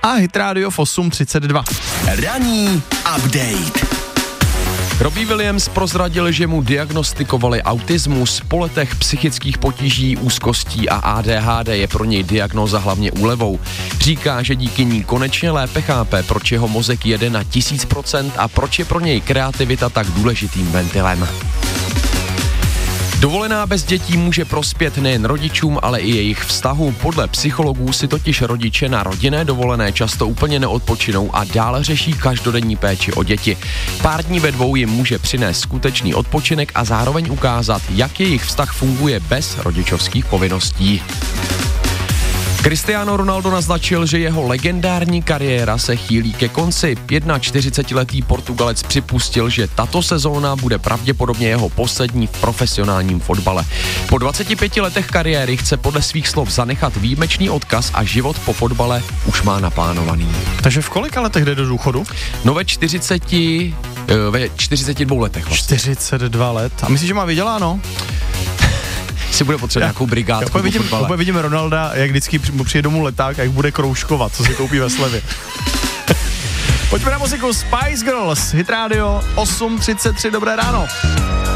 a Hit Radio v 8:32. Ranní update. Robbie Williams prozradil, že mu diagnostikovali autismus. Po letech psychických potíží, úzkostí a ADHD je pro něj diagnóza hlavně úlevou. Říká, že díky ní konečně lépe chápe, proč jeho mozek jede na 1000% a proč je pro něj kreativita tak důležitým ventilem. Dovolená bez dětí může prospět nejen rodičům, ale i jejich vztahu. Podle psychologů si totiž rodiče na rodinné dovolené často úplně neodpočinou a dále řeší každodenní péči o děti. Pár dní ve dvou jim může přinést skutečný odpočinek a zároveň ukázat, jak jejich vztah funguje bez rodičovských povinností. Cristiano Ronaldo naznačil, že jeho legendární kariéra se chýlí ke konci. 41letý Portugalec připustil, že tato sezóna bude pravděpodobně jeho poslední v profesionálním fotbale. Po 25 letech kariéry chce podle svých slov zanechat výjimečný odkaz a život po fotbale už má naplánovaný. Takže v kolika letech jde do důchodu? No ve 42 letech vlastně. 42 let. A myslíš, že má vyděláno? Si bude potřebovat nějakou brigádku po fotbale. Opět vidíme Ronalda, jak vždycky přijde domů leták, jak bude kroužkovat, co si koupí ve slevě. Pojďme na muziku Spice Girls, Hit Radio 8:33, dobré ráno.